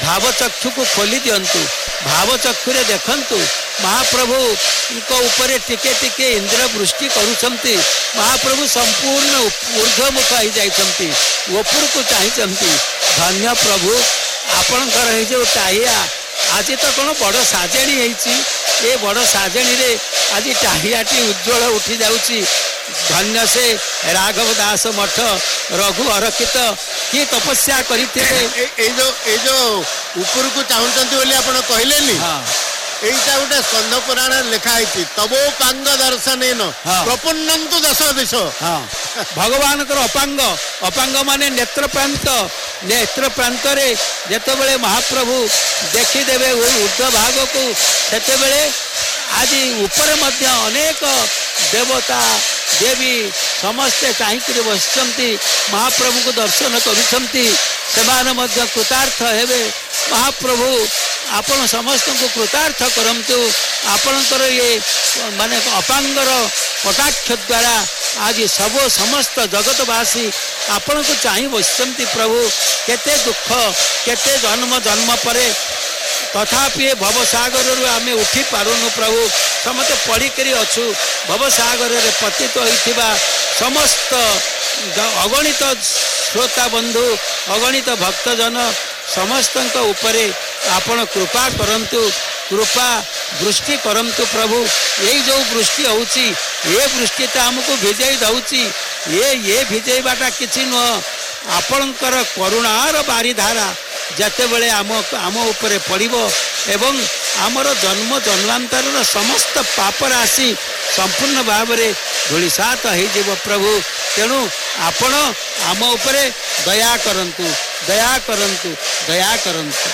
भावचक्षु को खोली दिंतु भावचक्षुरे देखंतु महाप्रभु ऊपर टिके टिके इंद्र वृष्टि करुछंती महाप्रभु संपूर्ण ऊर्ध्वमुख हो जाइछंती ऊपर को चाहिछंती धन्य प्रभु आपणकर हे जो टाहिया आज तो कौन बड़ साजेणी है बड़ साजेणी रे आज टाहियाटी उज्ज्वल उठी जाउची धन्य से राघव दास मठ रघु अरक्षित किए तपस्या करते जो ऊपर को चाहते बोली आप कहले এইটা গোটে স্কন্ধ পুরাণ লেখা হয়েছে তবোপাঙ্গ দর্শনেন প্রপন্নন্তু দশ দিশ ভগবান অপাঙ্গ অপাঙ্গ মানে नेत्र प्रांत रे जेतेबेले महाप्रभु देखीदेवे ऊर्ध्व भाग को सेतेबेले आज ऊपर मध्य अनेक देवता देवी समस्ते चाहिए बसचंती महाप्रभु को दर्शन करुछंती सेमाने मध्य कृतार्थ हेबे महाप्रभु आपण समस्त को कृतार्थ करंतु आपणकर ये माने अपांगर कटाक्ष द्वारा आज सब समस्त जगतवासी आपण को चाहि बसचंती प्रभु केते दुख केते जन्म जन्म परे तथापि भवसागर आमे उठी पारुनु प्रभु समते पढ़िकरी अच्छु भवसागर रे पतित होइथिबा समस्त अगणित श्रोता बंधु अगणित भक्तजन समस्त उपरे आपण कृपा करंतु कृपा वृष्टि करंतु प्रभु यही जो वृष्टि होउची ये वृष्टि तो हमको भिजई दउची ये भिजेबाटा किछि नुह आपणकर करुणार बारिधारा जते बेले आम उपरे पड़िबो एवं आमर जन्म जन्मांतर समस्त पाप राशि संपूर्ण भाव में धूलिसात हो प्रभु तेणु आपण आम उपरे दया करंतु दया करंतु दया करंतु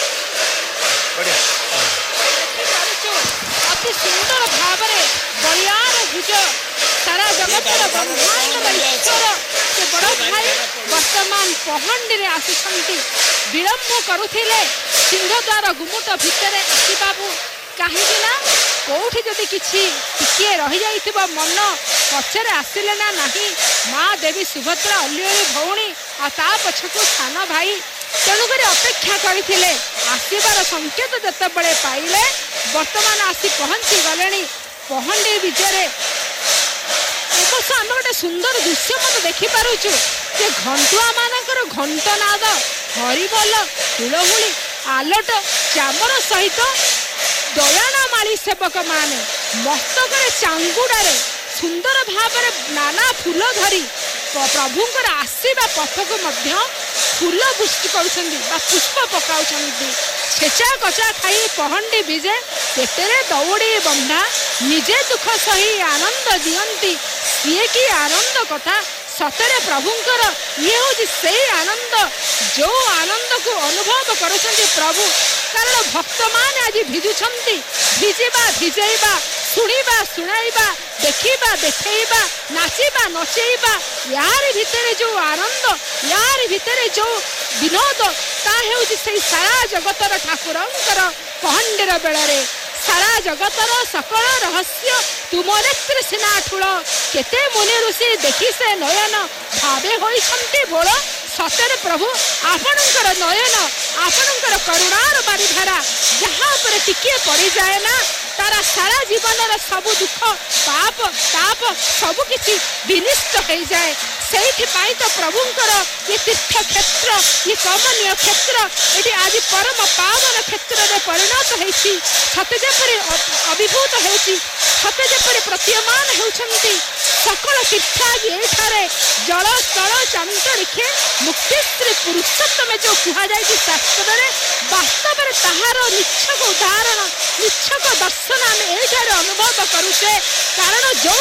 अति सुंदर भाव में बलियार भुज सारा जगत ब्रह्मांड ईश्वर से बड़ भाई वर्तमान पहंडी रे आसुछंती विलंब करुथिले सिंहद्वार गुमुट भितर आसबाबू कहीं कौटी जदि किसी टिके रही जाइथिबो मन पछरे आसिले ना नहीं माँ देवी सुभद्रा अलिअलि भौणी आ ता पछकु सान भाई तेणुक अपेक्षा करथिले आसबार संकेत जतबेले पाइले वर्तमान आसी पहुंची गले पहंडी विजय अवश्य आम गोटे सुंदर दृश्य मत देखिपुचु जे घंटुआ मानकर घंटनाद हरिबोल हुलहुली आलट चामर सहित दयानामाली सेवक माने मस्तक चांगुड़े सुंदर भाव नाना फूल धरी प्रभुंकर आसवा पथ को फूल वृष्टि कर पुष्प पकाउं छेचा कचा खाई पहंडी विजे पेटरे दौड़ी बंधा निजे दुख सही आनंद दियंती सीए कि आनंद कथा सतरे प्रभुंकर ये हूँ से आनंद जो आनंद को अनुभव कर प्रभु कारण भक्त मान आज भिजुंट भिजा भिजेबा शुणा शुणाइबा देखा देखा नाचवा नचेबा यार भितर जो आनंद यार भितर जो विनोद ताहूँ से सारा जगतर ठाकुरंकर पहंडीर बेड़े सारा जगतर सकल रहस्य तुम नेत्र सिना ठूल केते मुनि ऋषि देखी से नयन भावे होइछंती बोल सतरे प्रभु आपणकर नयन आपणकर करुणार बारिधारा जहाँ पर टिके पड़ जाए ना तारा सारा जीवन सब दुख पाप ताप सब किसी विनिष्ट हो जाए से तो प्रभुंकर ये तीर्थ क्षेत्र ये कमनीय क्षेत्र ये आज परम पावन क्षेत्र में परिणत होती सते जेपरी अभिभूत होती सते जेपरी प्रतीयमान होती सकल तीर्थ आज ये जल स्थल चांचलिखे मुक्तिश्री पुरुषोत्तम जो कहुई शास्त्र में वास्तव में ताहार निच्छक उदाहरण निच्छक दर्शन आम ये अनुभव करुचे कारण जो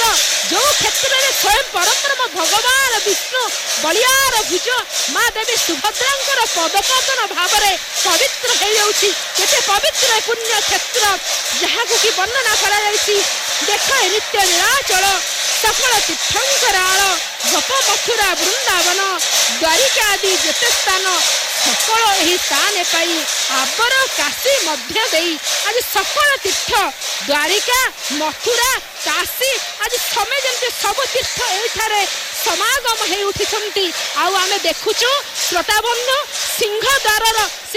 क्षेत्र में स्वयं परब्रह्म भगवान विष्णु बलियार भुज माँ देवी सुभद्रा पदपतन भाव में पवित्र हो जाऊँगी केते पवित्र पुण्य क्षेत्र जहाँ कि वर्णना कर देख नित्य नीलाचल सकल तीर्थंकर आल गोप मथुरा वृंदावन द्वारिका आदि जेते स्थान सकल यही स्थान पाई आबर काशी मध्य देई आज सकल तीर्थ द्वारिका मथुरा काशी आज समय जमी सब तीर्थ ये समागम हो उठी आउ आमे देखुचु श्रोताबंधु सिंह द्वार